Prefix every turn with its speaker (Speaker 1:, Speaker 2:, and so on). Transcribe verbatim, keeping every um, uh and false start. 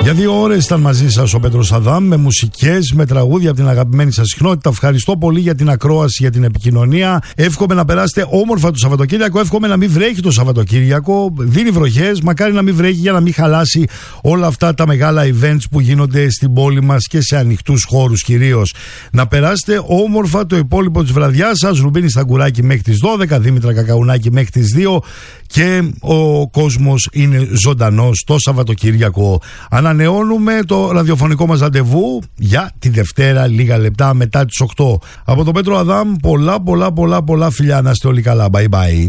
Speaker 1: Για δύο ώρες ήταν μαζί σας ο Πέτρος Αδάμ με μουσικές, με τραγούδια από την αγαπημένη σας συχνότητα. Ευχαριστώ πολύ για την ακρόαση, για την επικοινωνία. Εύχομαι να περάσετε όμορφα το Σαββατοκύριακο. Εύχομαι να μην βρέχει το Σαββατοκύριακο. Δίνει βροχές, μακάρι να μην βρέχει για να μην χαλάσει όλα αυτά τα μεγάλα events που γίνονται στην πόλη μας και σε ανοιχτούς χώρους κυρίως. Να περάσετε όμορφα το υπόλοιπο της βραδιάς σας. Ρουμπίνη Σταγκουράκη μέχρι τις δώδεκα, Δήμητρα Κακαουνάκη μέχρι τις δύο και ο κόσμος είναι ζωντανός το Σαββατοκύριακο. Ανανεώνουμε το ραδιοφωνικό μας ραντεβού για τη Δευτέρα λίγα λεπτά μετά τις οκτώ. Από τον Πέτρο Αδάμ πολλά πολλά πολλά πολλά φιλιά, να είστε όλοι καλά. Bye bye.